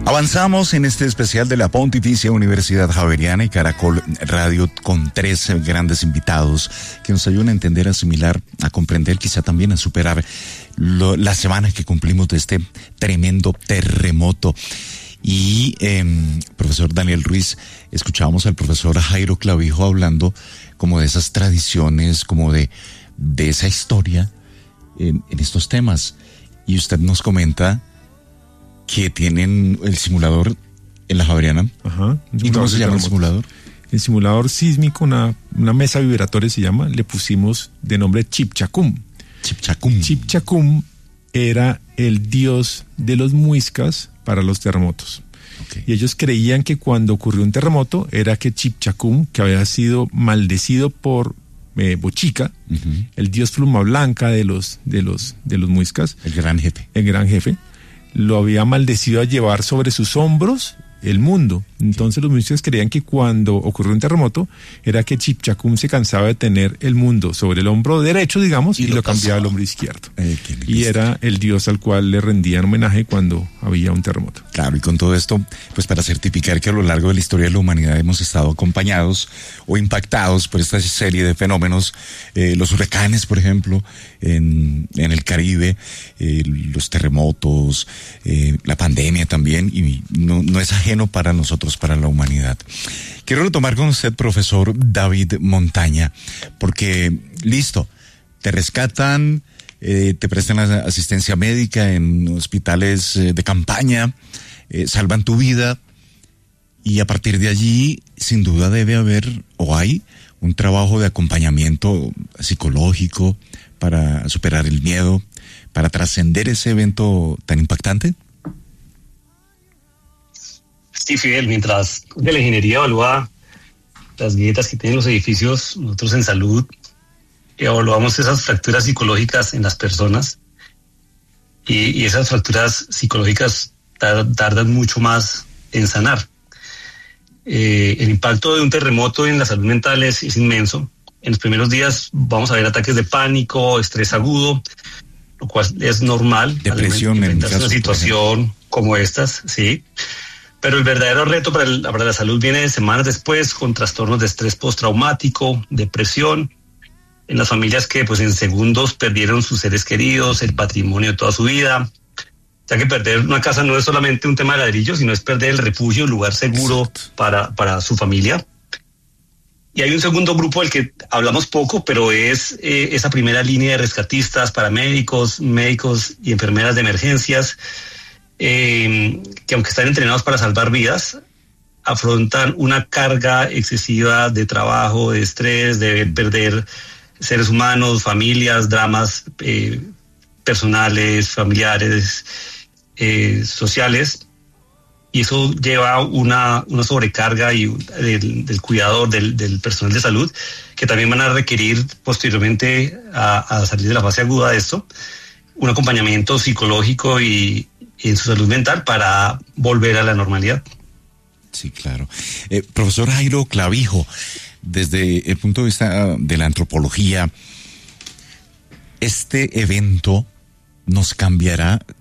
Avanzamos en este especial de la Pontificia Universidad Javeriana y Caracol Radio con 3 grandes invitados que nos ayudan a entender, a asimilar, a comprender, quizá también a superar la semana que cumplimos de este tremendo terremoto. Y, profesor Daniel Ruiz, escuchábamos al profesor Jairo Clavijo hablando como de esas tradiciones, como de esa historia en estos temas. Y usted nos comenta que tienen el simulador en la Javeriana. Ajá. ¿Y cómo se llama el simulador? El simulador sísmico, una mesa vibratoria se llama, le pusimos de nombre Chipchacum. Chipchacum. Chipchacum era el dios de los muiscas para los terremotos. Okay. Y ellos creían que cuando ocurrió un terremoto era que Chipchacum, que había sido maldecido por Bochica, el dios pluma blanca de los muiscas. El gran jefe. El gran jefe. Lo había maldecido a llevar sobre sus hombros el mundo. Entonces los muiscas creían que cuando ocurrió un terremoto era que Chipchacum se cansaba de tener el mundo sobre el hombro derecho, digamos, y lo cambiaba al hombro izquierdo. Y era el dios al cual le rendían homenaje cuando había un terremoto. Claro, y con todo esto, pues para certificar que a lo largo de la historia de la humanidad hemos estado acompañados o impactados por esta serie de fenómenos, los huracanes, por ejemplo, en el Caribe, los terremotos, la pandemia también, y no es ajeno para nosotros, para la humanidad. Quiero retomar con usted, profesor David Montaña, porque, listo, te rescatan, te prestan asistencia médica en hospitales de campaña, salvan tu vida, y a partir de allí, sin duda debe haber, o hay, un trabajo de acompañamiento psicológico para superar el miedo, para trascender ese evento tan impactante. Sí, Fidel, mientras de la ingeniería evalúa las grietas que tienen los edificios, nosotros en salud evaluamos esas fracturas psicológicas en las personas, y esas fracturas psicológicas tardan mucho más en sanar. El impacto de un terremoto en la salud mental es inmenso. En los primeros días vamos a ver ataques de pánico, estrés agudo, lo cual es normal. Depresión en una situación como estas, sí. Pero el verdadero reto para la salud viene semanas después, con trastornos de estrés postraumático, depresión, en las familias que pues en segundos perdieron sus seres queridos, el patrimonio de toda su vida, ya que perder una casa no es solamente un tema de ladrillo, sino es perder el refugio, el lugar seguro para su familia. Y hay un segundo grupo del que hablamos poco, pero es esa primera línea de rescatistas, paramédicos, médicos y enfermeras de emergencias, que aunque están entrenados para salvar vidas, afrontan una carga excesiva de trabajo, de estrés, de perder seres humanos, familias, dramas personales, familiares, sociales, y eso lleva una sobrecarga del cuidador del personal de salud, que también van a requerir posteriormente a salir de la fase aguda de esto, un acompañamiento psicológico y en su salud mental para volver a la normalidad. Sí, claro. Profesor Jairo Clavijo, desde el punto de vista de la antropología, ¿este evento nos cambiará